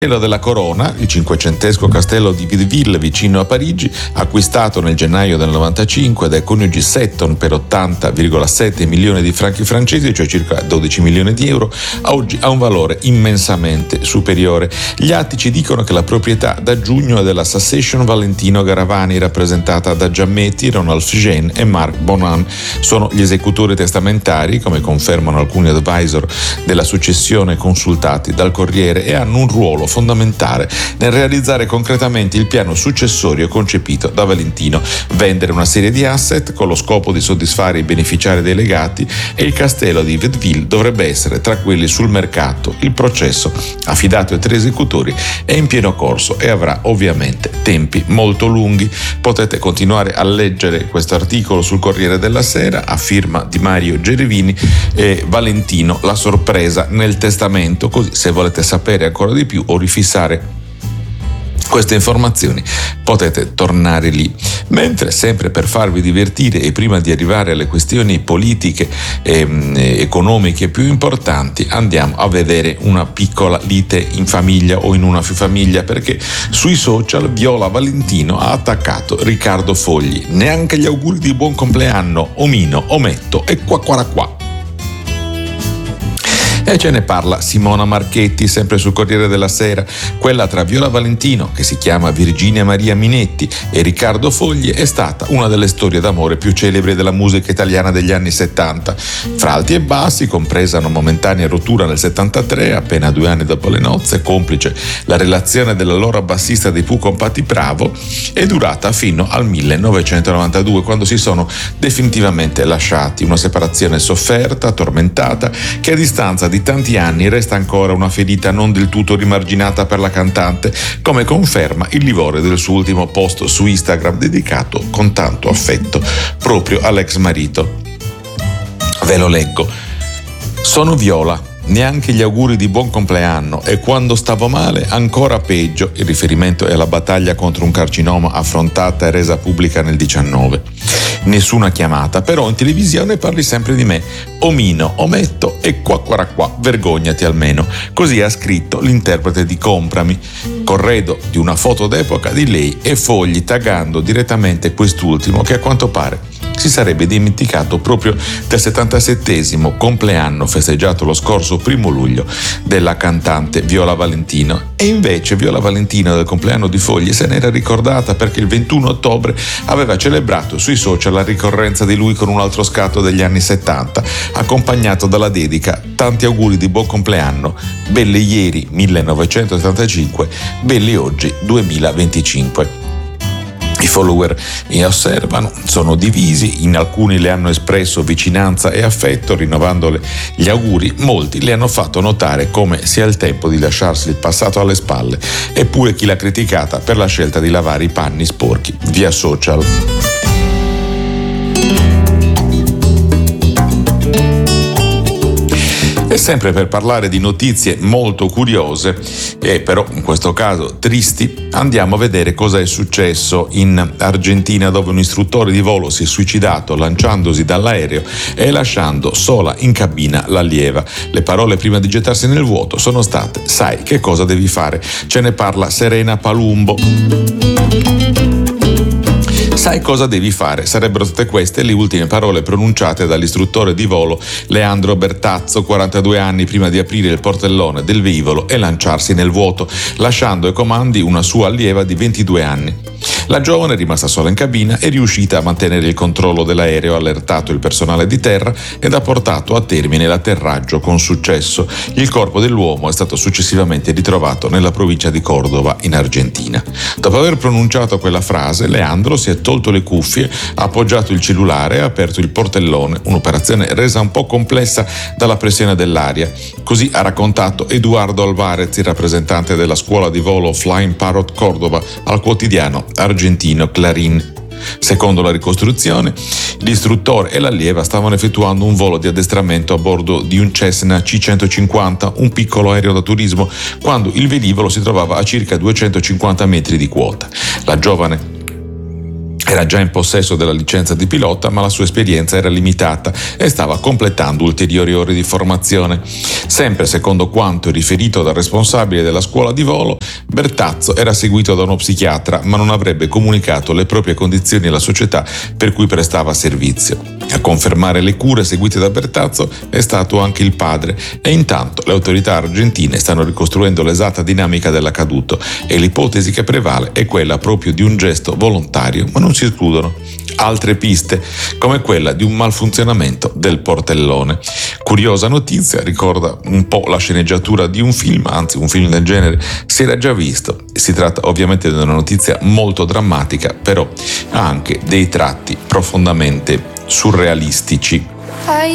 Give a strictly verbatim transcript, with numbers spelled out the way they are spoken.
Quello della Corona, il cinquecentesco castello di Vitteville vicino a Parigi, acquistato nel gennaio del novantacinque dai coniugi Setton per ottanta virgola sette milioni di franchi francesi, cioè circa dodici milioni di euro, oggi ha un valore immensamente superiore. Gli atti ci dicono che la proprietà da giugno è della Succession Valentino Garavani, rappresentata da Giammetti, Ronald Fugain e Marc Bonan. Sono gli esecutori testamentari, come confermano alcuni advisor della successione consultati dal Corriere, e hanno un ruolo fondamentale nel realizzare concretamente il piano successorio concepito da Valentino: vendere una serie di asset con lo scopo di soddisfare i beneficiari dei legati, e il castello di Vitteville dovrebbe essere tra quelli sul mercato. Il processo, affidato ai tre esecutori, è in pieno corso e avrà ovviamente tempi molto lunghi. Potete continuare a leggere questo articolo sul Corriere della Sera a firma di Mario Gerevini e Valentino, la sorpresa nel testamento, così se volete sapere ancora di più o rifissare queste informazioni potete tornare lì. Mentre, sempre per farvi divertire e prima di arrivare alle questioni politiche e economiche più importanti, andiamo a vedere una piccola lite in famiglia o in una famiglia, perché sui social Viola Valentino ha attaccato Riccardo Fogli. Neanche gli auguri di buon compleanno, omino, ometto e qua qua qua. E ce ne parla Simona Marchetti, sempre sul Corriere della Sera. Quella tra Viola Valentino, che si chiama Virginia Maria Minetti, e Riccardo Fogli è stata una delle storie d'amore più celebri della musica italiana degli anni settanta. Fra alti e bassi, compresa una momentanea rottura nel settantatré, appena due anni dopo le nozze, complice la relazione dell'allora bassista dei Pooh con Patti Bravo, è durata fino al millenovecentonovantadue, quando si sono definitivamente lasciati. Una separazione sofferta, tormentata, che a distanza di tanti anni resta ancora una ferita non del tutto rimarginata per la cantante, come conferma il livore del suo ultimo post su Instagram dedicato con tanto affetto proprio all'ex marito. Ve lo leggo. Sono Viola. Neanche gli auguri di buon compleanno, e quando stavo male ancora peggio. Il riferimento è alla battaglia contro un carcinoma affrontata e resa pubblica nel diciannove. Nessuna chiamata, però in televisione parli sempre di me. Omino, ometto e qua qua qua, vergognati almeno. Così ha scritto l'interprete di Comprami, corredo di una foto d'epoca di lei e Fogli, taggando direttamente quest'ultimo, che a quanto pare si sarebbe dimenticato proprio del settantasettesimo compleanno festeggiato lo scorso primo luglio della cantante Viola Valentino. E invece Viola Valentino del compleanno di Fogli se n'era ricordata, perché il ventuno ottobre aveva celebrato sui social la ricorrenza di lui con un altro scatto degli anni settanta, accompagnato dalla dedica: tanti auguri di buon compleanno, belle ieri millenovecentosettantacinque, belli oggi duemilaventicinque. I follower mi osservano, sono divisi, in alcuni le hanno espresso vicinanza e affetto rinnovandole gli auguri, molti le hanno fatto notare come sia il tempo di lasciarsi il passato alle spalle, eppure chi l'ha criticata per la scelta di lavare i panni sporchi via social. E sempre per parlare di notizie molto curiose, e però in questo caso tristi, andiamo a vedere cosa è successo in Argentina, dove un istruttore di volo si è suicidato lanciandosi dall'aereo e lasciando sola in cabina l'allieva. Le parole prima di gettarsi nel vuoto sono state: sai che cosa devi fare. Ce ne parla Serena Palumbo. Sai cosa devi fare? Sarebbero state queste le ultime parole pronunciate dall'istruttore di volo Leandro Bertazzo, quarantadue anni, prima di aprire il portellone del velivolo e lanciarsi nel vuoto, lasciando ai comandi una sua allieva di ventidue anni. La giovane, rimasta sola in cabina, è riuscita a mantenere il controllo dell'aereo, ha allertato il personale di terra ed ha portato a termine l'atterraggio con successo. Il corpo dell'uomo è stato successivamente ritrovato nella provincia di Cordova, in Argentina. Dopo aver pronunciato quella frase, Leandro si è tolto le cuffie, ha appoggiato il cellulare e ha aperto il portellone, un'operazione resa un po' complessa dalla pressione dell'aria. Così ha raccontato Eduardo Alvarez, il rappresentante della scuola di volo Flying Parrot Cordova, al quotidiano argentino Clarín. Secondo la ricostruzione, l'istruttore e l'allieva stavano effettuando un volo di addestramento a bordo di un Cessna C centocinquanta, un piccolo aereo da turismo, quando il velivolo si trovava a circa duecentocinquanta metri di quota. La giovane Era già in possesso della licenza di pilota, ma la sua esperienza era limitata e stava completando ulteriori ore di formazione. Sempre secondo quanto riferito dal responsabile della scuola di volo, Bertazzo era seguito da uno psichiatra, ma non avrebbe comunicato le proprie condizioni alla società per cui prestava servizio. A confermare le cure seguite da Bertazzo è stato anche il padre, e intanto le autorità argentine stanno ricostruendo l'esatta dinamica dell'accaduto e l'ipotesi che prevale è quella proprio di un gesto volontario, ma non si escludono altre piste, come quella di un malfunzionamento del portellone. Curiosa notizia, ricorda un po' la sceneggiatura di un film, anzi un film del genere si era già visto. Si tratta ovviamente di una notizia molto drammatica, però ha anche dei tratti profondamente surrealistici.